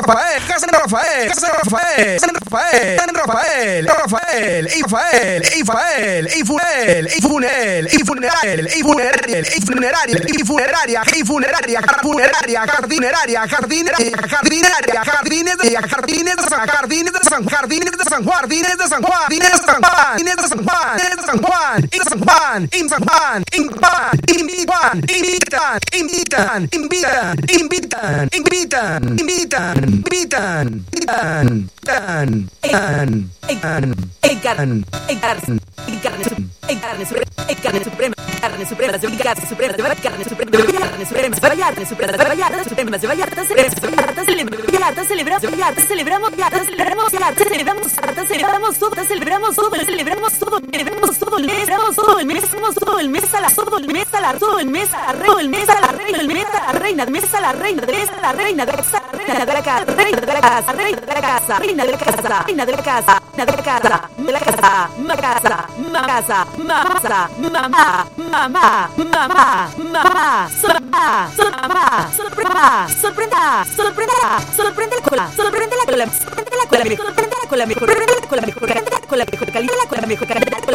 Rafael, Casa de Rafael, Casa de Rafael, San Rafael, San Rafael, Rafael, Rafael, Rafael, Ifunel, Ifunel, Ifuneraria, Ifuneraria, Ifuneraria, Ifuneraria, Funeraria, Jardineraria, Jardineraria, Jardineraria, Jardines de San Jardines de San Jardines de San Juan, Jardines de San Juan, Jardines de San Juan, Jardines de San Juan, Jardines de San Juan, in San Juan, in San Juan, in Juan, invitan, invitan, invitan, invitan, invitan, invitan, invitan, invitan, carne suprema, carne suprema, carne suprema, carne suprema, Vallarta suprema, Vallarta suprema, Vallarta celebramos, todo el mes, todo el mes a la reina, mesa a la reina de la casa, reina de la casa, sorprende la cola, mejor calidad la cola, mejor